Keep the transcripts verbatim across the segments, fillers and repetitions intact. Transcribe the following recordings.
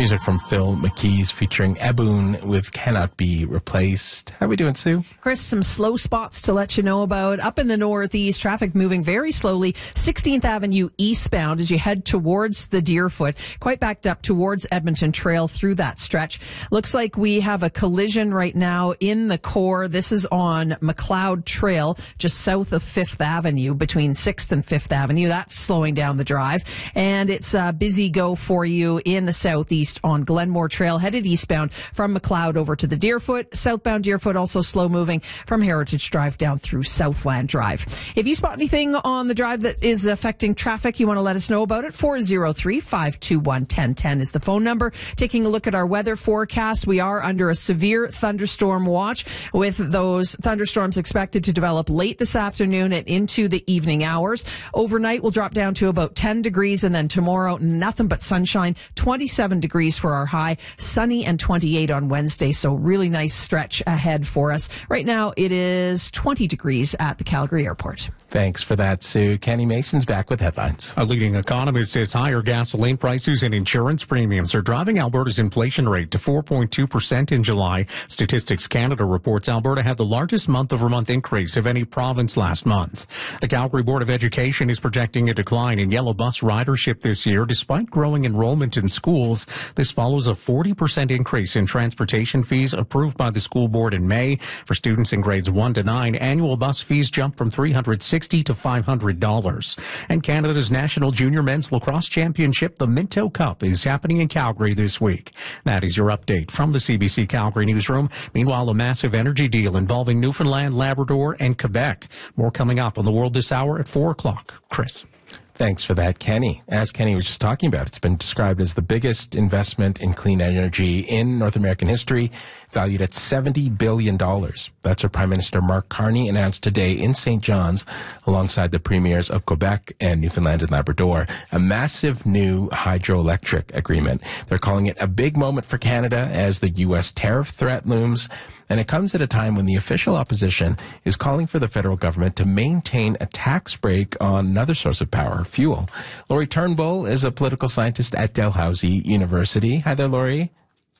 Music from Phil McKees featuring Eboon with Cannot Be Replaced. How are we doing, Sue? Chris, some slow spots to let you know about. Up in the northeast, traffic moving very slowly. sixteenth Avenue eastbound as you head towards the Deerfoot. Quite backed up towards Edmonton Trail through that stretch. Looks like we have a collision right now in the core. This is on McLeod Trail, just south of fifth Avenue, between sixth and fifth Avenue. That's slowing down the drive. And it's a busy go for you in the southeast on Glenmore Trail, headed eastbound from McLeod over to the Deerfoot. Southbound Deerfoot also slow moving from Heritage Drive down through Southland Drive. If you spot anything on the drive that is affecting traffic, you want to let us know about it. four oh three, five two one, one oh one oh is the phone number. Taking a look at our weather forecast, we are under a severe thunderstorm watch, with those thunderstorms expected to develop late this afternoon and into the evening hours. Overnight, we'll drop down to about ten degrees, and then tomorrow, nothing but sunshine, twenty-seven degrees for our high, sunny and twenty-eight on Wednesday, so really nice stretch ahead for us. Right now, it is twenty degrees at the Calgary airport. Thanks for that, Sue. Kenny Mason's back with headlines. A leading economist says higher gasoline prices and insurance premiums are driving Alberta's inflation rate to four point two percent in July. Statistics Canada reports Alberta had the largest month-over-month increase of any province last month. The Calgary Board of Education is projecting a decline in yellow bus ridership this year, despite growing enrollment in schools. This follows a forty percent increase in transportation fees approved by the school board in May. For students in grades one to nine, annual bus fees jumped from three hundred sixty dollars to five hundred dollars. And Canada's National Junior Men's Lacrosse Championship, the Minto Cup, is happening in Calgary this week. That is your update from the C B C Calgary newsroom. Meanwhile, a massive energy deal involving Newfoundland, Labrador, and Quebec. More coming up on The World this hour at four o'clock. Chris. Thanks for that, Kenny. As Kenny was just talking about, it's been described as the biggest investment in clean energy in North American history, valued at seventy billion dollars. That's what Prime Minister Mark Carney announced today in Saint John's, alongside the premiers of Quebec and Newfoundland and Labrador, a massive new hydroelectric agreement. They're calling it a big moment for Canada as the U S tariff threat looms. And it comes at a time when the official opposition is calling for the federal government to maintain a tax break on another source of power, fuel. Laurie Turnbull is a political scientist at Dalhousie University. Hi there, Laurie.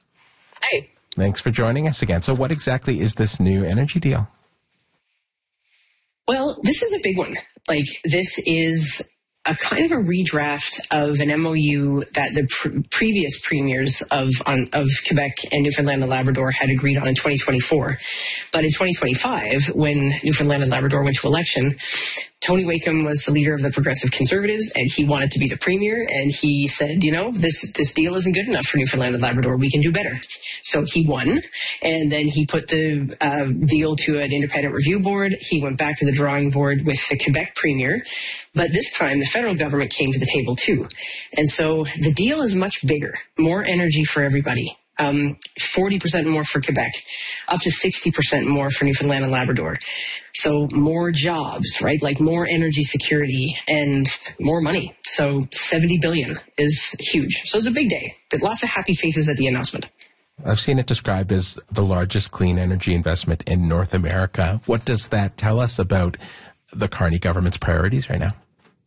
Hi. Thanks for joining us again. So what exactly is this new energy deal? Well, this is a big one. Like, this is a kind of a redraft of an M O U that the pr- previous premiers of on, of Quebec and Newfoundland and Labrador had agreed on in twenty twenty-four. But in twenty twenty-five, when Newfoundland and Labrador went to election, Tony Wakeham was the leader of the Progressive Conservatives, and he wanted to be the premier, and he said, you know, this this deal isn't good enough for Newfoundland and Labrador. We can do better. So he won, and then he put the uh, deal to an independent review board. He went back to the drawing board with the Quebec premier, but this time the federal government came to the table too. And so the deal is much bigger, more energy for everybody. Um, forty percent more for Quebec, up to sixty percent more for Newfoundland and Labrador. So more jobs, right? Like more energy security and more money. So seventy billion is huge. So it's a big day, but lots of happy faces at the announcement. I've seen it described as the largest clean energy investment in North America. What does that tell us about the Carney government's priorities right now?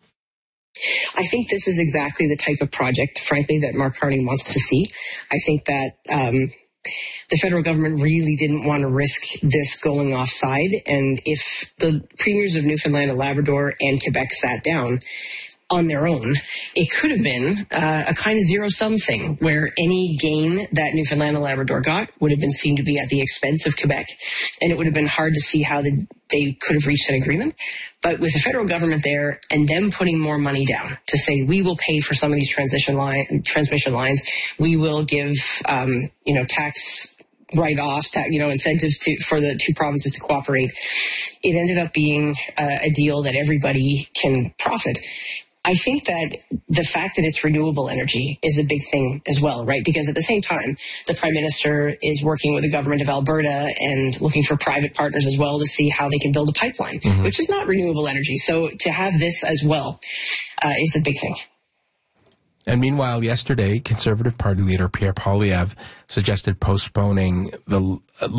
I think this is exactly the type of project, frankly, that Mark Carney wants to see. I think that um, the federal government really didn't want to risk this going offside. And if the premiers of Newfoundland and Labrador and Quebec sat down on their own, it could have been uh, a kind of zero-sum thing where any gain that Newfoundland and Labrador got would have been seen to be at the expense of Quebec, and it would have been hard to see how the, they could have reached an agreement. But with the federal government there and them putting more money down to say, we will pay for some of these transition line, transmission lines, we will give um, you know, tax write-offs, you know, incentives to, for the two provinces to cooperate, it ended up being uh, a deal that everybody can profit. I think that the fact that it's renewable energy is a big thing as well, right? Because at the same time, the Prime Minister is working with the government of Alberta and looking for private partners as well to see how they can build a pipeline, mm-hmm. which is not renewable energy. So to have this as well uh, is a big thing. And meanwhile, yesterday, Conservative Party leader Pierre Poilievre suggested postponing the